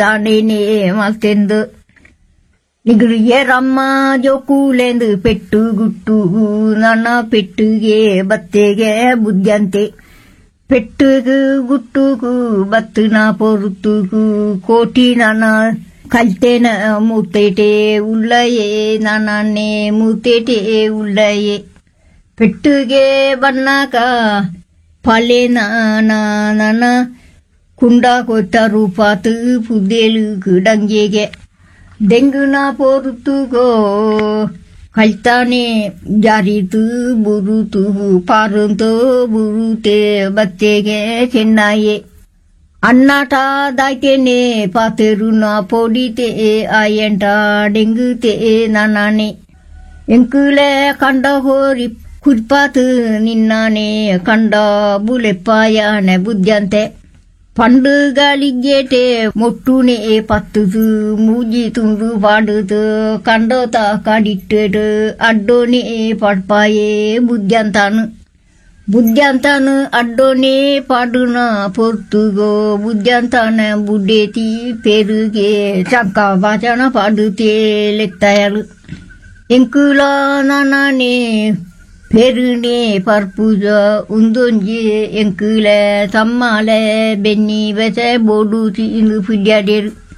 ತಾನೇನೆ ಮಲ್ತೆಂದು ನಿಗರಿಗೆ ರಮ್ಮ ಜೋಕೂಲೆಂದು ಪೆಟ್ಟು ಗುಟ್ಟು ನನ್ನ ಪೆಟ್ಟಿಗೆ ಬತ್ತೆಗೆ ಬುದ್ಧಂತೆ ಪೆಟ್ಟುಗು ಗುಟ್ಟುಗು ಬತ್ತುನ ಪೊರುತ್ತುಗು ಕೋಟಿ ನನ್ನ ಕಲ್ತೆನ ಮೂತೇಟೆ ಉಳ್ಳಯೇ ನಾನೇ ಮೂತೇಟೆ ಉಳ್ಳಯೇ ಪೆಟ್ಟುಗೆ ಬಣ್ಣಕ ಪಾಲೆ ನಾನ ಕುಂಡ ಕೊಟ್ಟ ರೂಪಾತು ಪುದ್ದೇಲು ಡಂಗೆಗೆ ಡೆಂಗುನ ಪೋರುತ್ತುಗೋ ಕಲ್ತಾನೆ ಜಾರಿತು ಬುರುತು ಪಾರಂತೋ ಬುರುತೆ ಬತ್ತೆಗೆ ಚೆನ್ನಯೇ ಅನ್ನಾಟ ದಾಯ್ತೇನೆ ಪಾತೆರುನ ಪೋಡಿತೆ ಆಯಂಟ ಡೆಂಗುತೆ ನಾನೇ ಎಂಕುಲೆ ಕಂಡ ಹೋರಿ ಕುರ್ಪಾತು ನಿನ್ನಾನೆ ಕಂಡ ಬುಲೆಪ್ಪಾಯನೆ ಬುದ್ಧಂತೆ ಪಂಡುಗಳಿಗೆಟೆ ಮೊಟ್ಟುನೆ ಪತ್ತುದು ಮೂಜಿ ತುಂಡು ಪಾಡುದು ಕಂಡೋತ ಕಾಡಿಟ್ಟೆಡು ಅಡ್ಡೋನೆ ಪಡ್ಪಾಯೇ ಬುದ್ಧಂತಾನು ಅಡ್ಡೋನೆ ಪಾಡುನ ಪೊರ್ತುಗೋ ಬುದ್ಧಂತಾನ ಬುಡ್ಡೇತಿ ಪೆರುಗೆ ಚಂಕ ವಾಚನ ಪಾಡುತ್ತೆ ಲೆಕ್ತಾಯಲು ಎಂಕುಲ ನಾನೇ ಪೆರುನೆ ಪರ್ಪುಜ ಉಂದೊಂಜಿ ಎಂಕುಲೆ ತಮ್ಮಲೆ ಬೆನ್ನಿ ಬೆಸೆ ಬೋಡು ತಿಂದು ಪುಡ್ಯಾಡೇರು